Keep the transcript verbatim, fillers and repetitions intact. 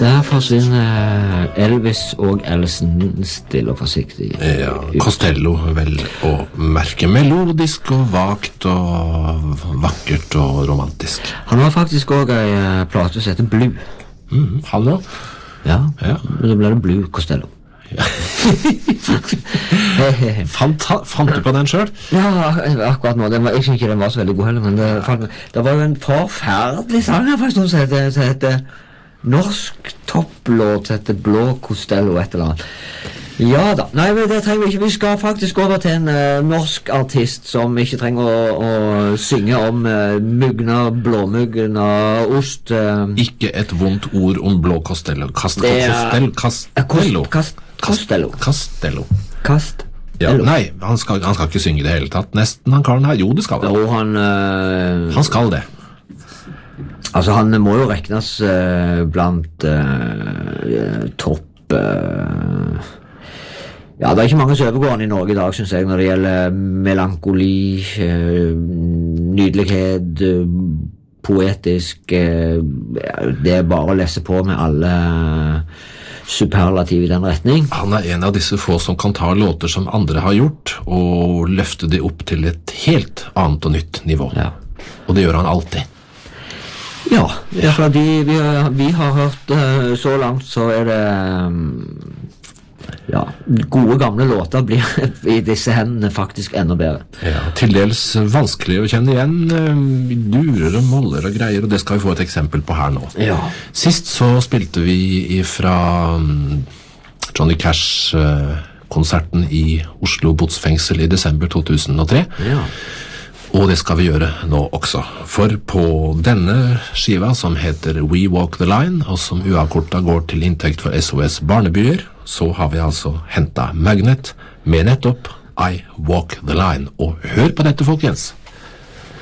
Der forsvinner Elvis og Ellison stille og forsiktig. Ja, Costello vel å merke. Melodisk og vagt og vakkert og romantisk. Han har faktisk også en plate som heter Blue. Mm, han også? Ja, ja, men så ble det Blue Costello. Ja. Fant, fant du på den selv? Ja, akkurat nå. Den var, jeg synes ikke den var så veldig god heller, men det, fant, det var jo en forferdelig sang her faktisk, som heter, som heter norsk topplåt, som heter Blå Costello et eller annet. Ja da, nei, men det trenger vi ikke. Vi skal faktisk over til en uh, norsk artist som ikke trenger å, å synge om uh, mugna, blåmugna, ost. Uh. Ikke et vondt ord om Blå Costello. Kast, er, Costello. Castello. Kast, Costello. Castello. Kast. Ja, nei, han skal, han skal ikke synge det hele tatt. Nesten han karen her. Jo, det skal han. Jo, han, uh, han skal det. Altså, han må jo regnes uh, blant uh, topp... Uh, Ja, det er ikke mange som overgår han i Norge i dag, synes jeg, når det gjelder melankoli, eh, nydelighet, eh, poetisk, eh, det er bare å lese på med alle superlativ i den retning. Han er en av disse få som kan ta låter som andre har gjort, og løfte det opp til et helt annet og nytt nivå. Ja. Og det gjør han alltid. Ja, ja. For de, vi, vi har hørt uh, så langt, så er det... Um, Ja, gode gamle låter blir i disse hendene faktisk enda bedre. Ja, til dels vanskelig å kjenne igjen, durer og moller og greier, og det skal vi få et eksempel på her nå. Ja. Sist så spilte vi fra Johnny Cash-konserten i Oslo Botsfengsel i desember to tusen og tre. Ja. Og det skal vi gjøre nå også. For på denne skiva som heter We Walk the Line, og som uavkortet går til inntekt for S O S Barnebyer, så har vi altså hentet Magnet med nettopp I Walk the Line. Og hør på dette, folkens!